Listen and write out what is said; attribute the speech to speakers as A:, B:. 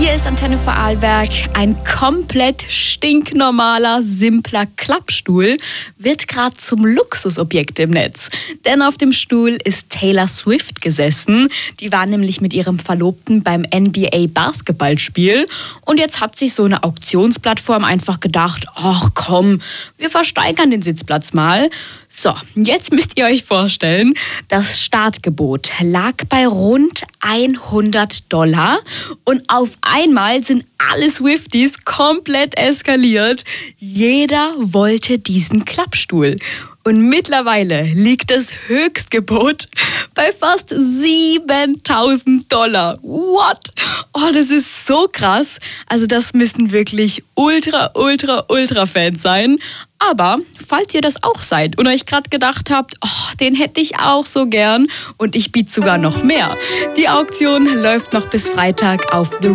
A: Hier ist Antenne Vorarlberg. Ein komplett stinknormaler, simpler Klappstuhl wird gerade zum Luxusobjekt im Netz. Denn auf dem Stuhl ist Taylor Swift gesessen. Die war nämlich mit ihrem Verlobten beim NBA-Basketballspiel. Und jetzt hat sich so eine Auktionsplattform einfach gedacht, ach komm, wir versteigern den Sitzplatz mal. So, jetzt müsst ihr euch vorstellen, das Startgebot lag bei rund $100 und auf einmal sind alle Swifties komplett eskaliert. Jeder wollte diesen Klappstuhl. Und mittlerweile liegt das Höchstgebot bei fast $7.000. What? Oh, das ist so krass. Also das müssen wirklich Ultra-Fans sein. Aber falls ihr das auch seid und euch gerade gedacht habt, oh, den hätte ich auch so gern und ich biete sogar noch mehr. Die Auktion läuft noch bis Freitag auf The